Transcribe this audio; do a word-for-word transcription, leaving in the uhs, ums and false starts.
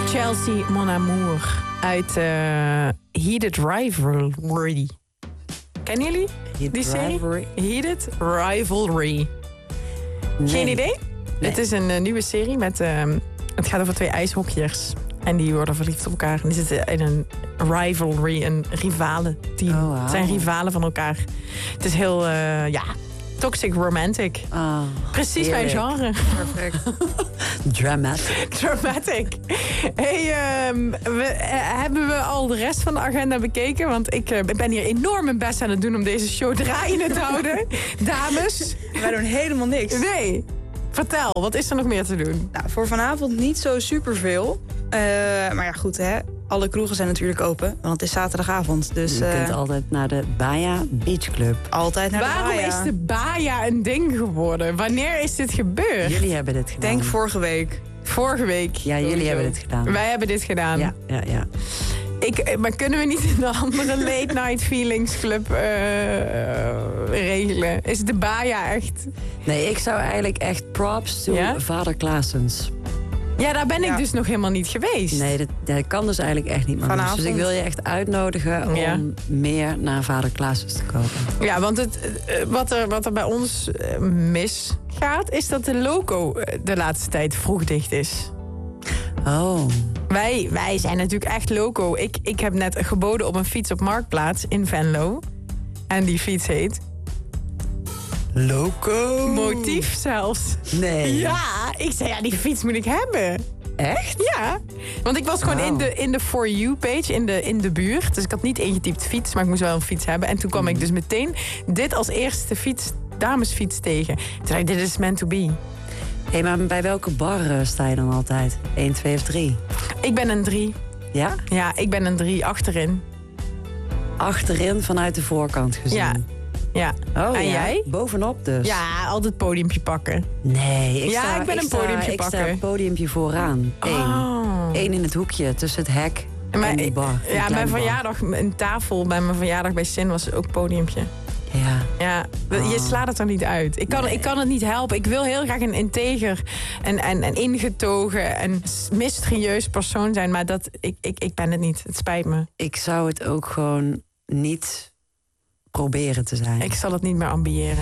Chelsea Mon Amour uit uh, Heated Rivalry. Kennen jullie Heated die serie? Rivalry? Heated Rivalry. Nee. Geen idee? Nee. Het is een uh, nieuwe serie met... Uh, het gaat over twee ijshockeyers. En die worden verliefd op elkaar. En die zitten in een rivalry, een rivalenteam. Oh, wow. Het zijn rivalen van elkaar. Het is heel, uh, ja, toxic romantic. Oh, Precies heerlijk. mijn genre. Perfect. Dramatic. Dramatic. Hey, um, we, uh, hebben we al de rest van de agenda bekeken? Want ik uh, ben hier enorm mijn best aan het doen om deze show draaiende te houden. Dames. Wij doen helemaal niks. Nee. Vertel, wat is er nog meer te doen? Nou, voor vanavond niet zo superveel. Uh, maar ja, goed, hè. Alle kroegen zijn natuurlijk open, want het is zaterdagavond. Dus Je uh, kunt altijd naar de Baja Beach Club. altijd naar Waarom de Baja. is de Baja een ding geworden? Wanneer is dit gebeurd? Jullie hebben dit gedaan. Denk vorige week. Vorige week. Ja, jullie hebben dit gedaan. Wij hebben dit gedaan. Ja, ja, ja. Ik, maar kunnen we niet een andere Late Night Feelings Club uh, regelen? Is de Baja echt... Nee, ik zou eigenlijk echt props to Ja? Vader Klaasens. Ja, daar ben ik Ja. dus nog helemaal niet geweest. Nee, dat, dat kan dus eigenlijk echt niet meer. Vanavond. Dus ik wil je echt uitnodigen Ja. om meer naar Vader Klaasens te komen. Ja, want het, uh, wat, er, wat er bij ons uh, misgaat... is dat de loco uh, de laatste tijd vroeg dicht is. Oh. Wij, wij zijn natuurlijk echt loco. Ik, ik heb net geboden op een fiets op Marktplaats in Venlo. En die fiets heet... Loco. Motief zelfs. Nee. Ja, ik zei, ja, die fiets moet ik hebben. Echt? Ja, want ik was gewoon Wauw. in de, in de For You-page, in de, in de buurt. Dus ik had niet ingetypt fiets, maar ik moest wel een fiets hebben. En toen kwam ik dus meteen dit als eerste fiets, damesfiets tegen. Toen dacht ik, dit is meant to be. Hé, hey, maar bij welke bar uh, sta je dan altijd? Eén, twee of drie? Ik ben een drie. Ja? Ja, ik ben een drie achterin. Achterin vanuit de voorkant gezien. Ja. Ja. Oh, En ja? jij? Bovenop dus? Ja, altijd podiumpje pakken. Nee, ik Ja, sta, ik ben een sta, podiumpje ik sta pakken. een podiumpje vooraan. Eén. Oh. Eén in het hoekje tussen het hek Maar, en die bar. die ja, kleine mijn bar. verjaardag, een tafel bij mijn verjaardag bij Sin was ook podiumpje. Ja. Ja, Oh. je slaat het er niet uit. Ik kan, Nee. ik kan het niet helpen. Ik wil heel graag een integer en, en, en ingetogen en mysterieus persoon zijn. Maar dat, ik, ik, ik ben het niet. Het spijt me. Ik zou het ook gewoon niet proberen te zijn. Ik zal het niet meer ambiëren.